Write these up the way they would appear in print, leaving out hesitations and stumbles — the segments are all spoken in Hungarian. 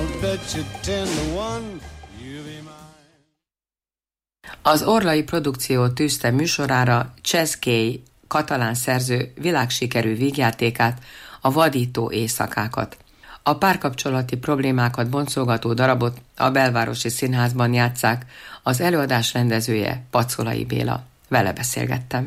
I'll bet you 10-1 you'll be mine. Az Orlai Produkció tűzte műsorára Chess Gay, katalán szerző világsikerű vígjátékát, a Vadító éjszakákat. A párkapcsolati problémákat boncolgató darabot a Belvárosi Színházban játsszák, az előadás rendezője Pacolai Béla. Vele beszélgettem.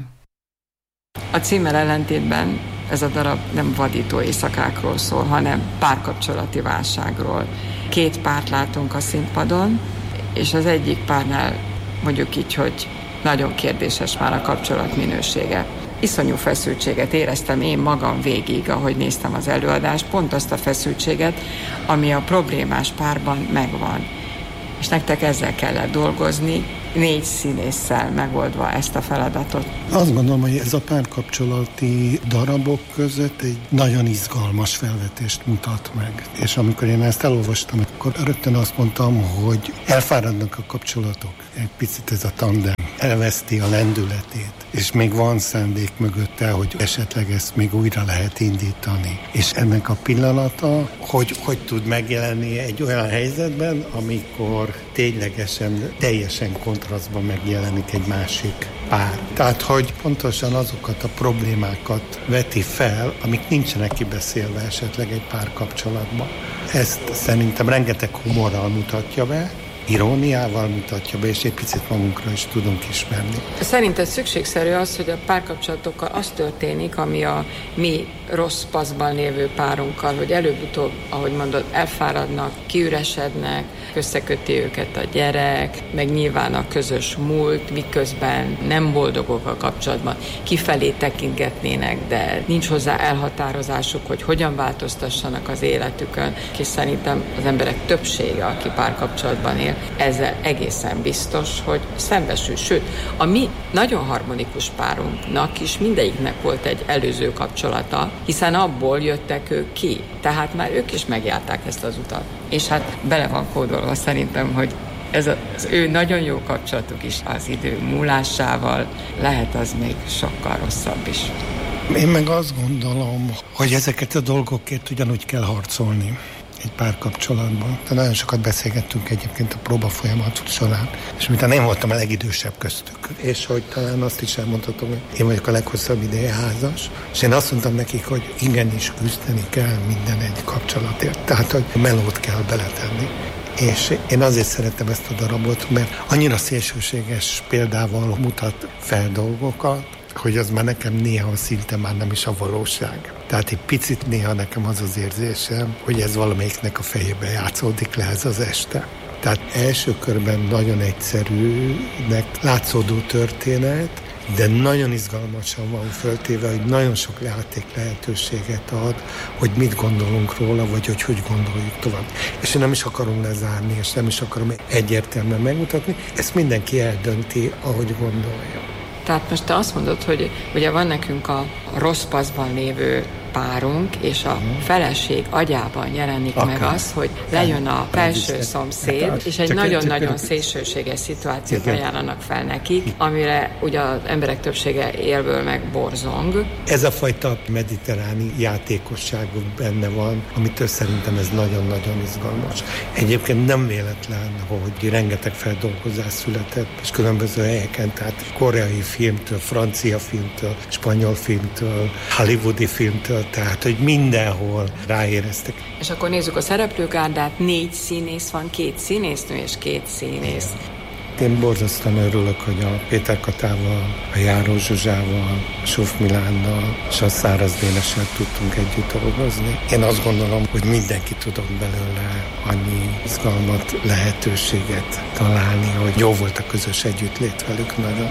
A címmel ellentétben ez a darab nem vadító éjszakákról szól, hanem párkapcsolati válságról. Két párt látunk a színpadon, és az egyik párnál mondjuk így, hogy nagyon kérdéses már a kapcsolat minősége. Iszonyú feszültséget éreztem én magam végig, ahogy néztem az előadást, pont azt a feszültséget, ami a problémás párban megvan. És nektek ezzel kellett dolgozni, 4 színésszel megoldva ezt a feladatot. Azt gondolom, hogy ez a párkapcsolati darabok között egy nagyon izgalmas felvetést mutat meg. És amikor én ezt elolvastam, akkor rögtön azt mondtam, hogy elfáradnak a kapcsolatok. Egy picit ez a tandem elveszti a lendületét. És még van szándék mögötte, hogy esetleg ezt még újra lehet indítani. És ennek a pillanata, hogy tud megjelenni egy olyan helyzetben, amikor ténylegesen, teljesen kontrasztban megjelenik egy másik pár. Tehát, hogy pontosan azokat a problémákat veti fel, amik nincsenek kibeszélve esetleg egy párkapcsolatban. Ezt szerintem rengeteg humorral mutatja be, iróniával mutatja be, és egy picit magunkra is tudunk ismerni. Szerinted szükségszerű az, hogy a párkapcsolatokkal az történik, ami a mi rossz paszban lévő párunkkal, hogy előbb-utóbb, ahogy mondod, elfáradnak, kiüresednek, összeköti őket a gyerek, meg nyilván a közös múlt, miközben nem boldogok a kapcsolatban, kifelé tekintgetnének, de nincs hozzá elhatározásuk, hogy hogyan változtassanak az életükön, és szerintem az emberek többsége, aki párkapcsolatban él, ezzel egészen biztos, hogy szembesül. Sőt, a mi nagyon harmonikus párunknak is mindegyiknek volt egy előző kapcsolata, hiszen abból jöttek ők ki. Tehát már ők is megjárták ezt az utat. És hát bele van kódolva szerintem, hogy ez az ő nagyon jó kapcsolatuk is az idő múlásával lehet az még sokkal rosszabb is. Én meg azt gondolom, hogy ezeket a dolgokért ugyanúgy kell harcolni egy párkapcsolatban. Nagyon sokat beszélgettünk egyébként a próba folyamat során, és miután én voltam a legidősebb köztük, és hogy talán azt is elmondhatom, hogy én vagyok a leghosszabb ideje házas, és én azt mondtam nekik, hogy igenis küzdeni kell minden egy kapcsolatért, tehát hogy melót kell beletenni. És én azért szeretem ezt a darabot, mert annyira szélsőséges példával mutat fel dolgokat, hogy az már nekem néha szinte már nem is a valóság. Tehát egy picit néha nekem az az érzésem, hogy ez valamelyiknek a fejébe játszódik le ez az este. Tehát első körben nagyon egyszerűnek látszódó történet, de nagyon izgalmasan van föltéve, hogy nagyon sok játék lehetőséget ad, hogy mit gondolunk róla, vagy hogy gondoljuk tovább. És én nem is akarom lezárni, és nem is akarom egyértelműen megmutatni, ezt mindenki eldönti, ahogy gondolja. Tehát most te azt mondod, hogy ugye van nekünk a rossz paszban lévő párunk, és a feleség agyában jelenik meg az, hogy lejön a felső szomszéd, és egy nagyon-nagyon szélsőséges szituációt ajánlanak fel nekik, amire ugye az emberek többsége élből meg borzong. Ez a fajta mediterráni játékosság benne van, amitől szerintem ez nagyon-nagyon izgalmas. Egyébként nem véletlen, hogy rengeteg feldolgozás született, és különböző helyeken, tehát koreai filmtől, francia filmtől, spanyol filmtől, hollywoodi filmtől, tehát, hogy mindenhol ráéreztek. És akkor nézzük a szereplőgárdát, 4 színész van, 2 színésznő és 2 színész. Én borzasztóan örülök, hogy a Péter Katával, a Járó Zsuzsával, a Suf Milánnal és a Száraz Dénessel tudtunk együtt dolgozni. Én azt gondolom, hogy mindenki tudott belőle annyi izgalmat, lehetőséget találni, hogy jó volt a közös együttlét velük nagyon.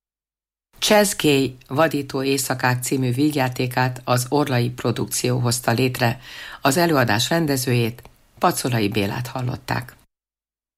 Chess Gay Vadító éjszakák című vígjátékát az Orlai Produkció hozta létre. Az előadás rendezőjét, Pacolai Bélát hallották.